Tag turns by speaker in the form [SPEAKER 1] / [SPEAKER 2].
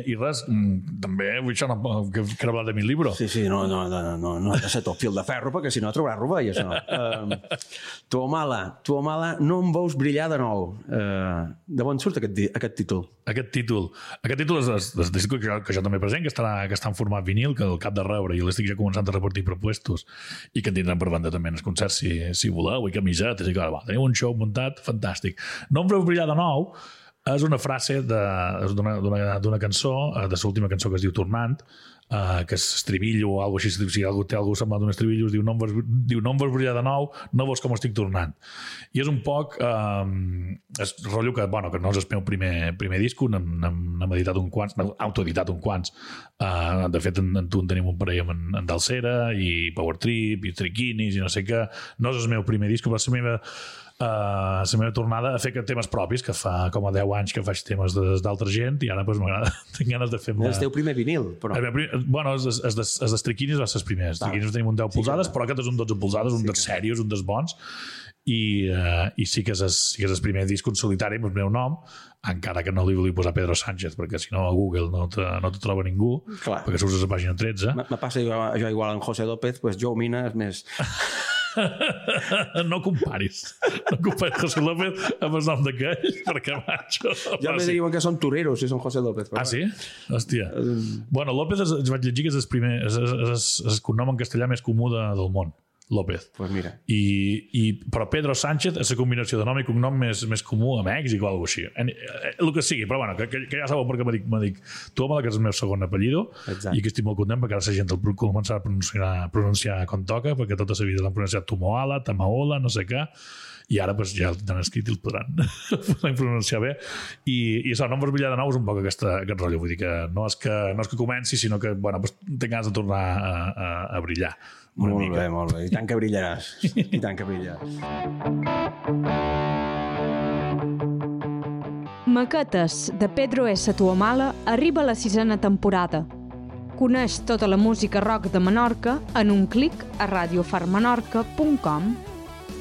[SPEAKER 1] i res, també vull això que he hablat de mi libro.
[SPEAKER 2] Sí, no ha de ser tot fil de ferro, perquè si no trobaràs rovell, això. Tuomala, no em veus brillar de nou. De on surt aquest títol?
[SPEAKER 1] Aquest títol és el disc que jo també present, que està en format vinil, que al cap de rebre, i l'estic ja començant a repartir propuestos, i que en tindran per banda també en els concerts, si voleu, i camisetes, i clar, teniu un show muntat, fantàstic. No em veu brillar de nou és una frase d'una cançó, de l'última cançó que es diu Tornant, que és estribillo o alguna cosa així, si algú té algú semblant d'un estribillo, diu no em vols brillar de nou, no veus com estic tornant. I és un poc és rotllo que no és el meu primer disc, n'hem editat un quants, autoeditat un quants. De fet, en tu en tenim un parell amb en Dalsera i Power Trip i Triquinis i no sé què. No és el meu primer disc, però la meva tornada a fer temes propis, que fa com a 10 anys que faig temes d'altra gent, i ara m'agrada, tinc ganes de fer...
[SPEAKER 2] El teu primer vinil, però...
[SPEAKER 1] Bueno, els dels Triquinis va ser els primers. Els Triquinis tenim un 10 polzades, però aquest és un 12 polzades, un dels serios, un dels bons, i sí que és el primer disc en solitari amb el meu nom, encara que no li vull posar Pedro Sánchez, perquè si no a Google no te troba ningú, perquè surts a la pàgina 13.
[SPEAKER 2] Me passa jo igual en José López, pues Joe Mina és més...
[SPEAKER 1] No comparis José López amb el nom d'aquell, perquè macho,
[SPEAKER 2] ja me diuen que són toreros si són José López,
[SPEAKER 1] però... sí? Hòstia. Bueno, López es vaig llegir que és el cognom en castellà més comú del món, López.
[SPEAKER 2] Pues mira.
[SPEAKER 1] Però Pedro Sánchez és la combinació de nom i cognom més comú a Mèxic o alguna cosa així. El que sigui, però bueno, que ja sabeu perquè m'dic Tuomala, que és el meu segon apellido. Exacte. I que estic molt content perquè ara la gent el començarà a pronunciar com toca, perquè tota la vida l'han pronunciat Tumoala, Tamaola, no sé què, i ara pues, ja l'han escrit i el podran pronunciar bé. I això, no em vols brillar de nou és un poc aquest rotllo. Vull dir que no és que comenci, sinó que pues, tinc ganes de tornar a brillar.
[SPEAKER 2] Molt bé. I tant que brillaràs. I tant que brillaràs.
[SPEAKER 3] Maquetes de Pedro S. Tuomala arriba a la 6ª temporada. Coneix tota la música rock de Menorca en un clic a radiofarmenorca.com.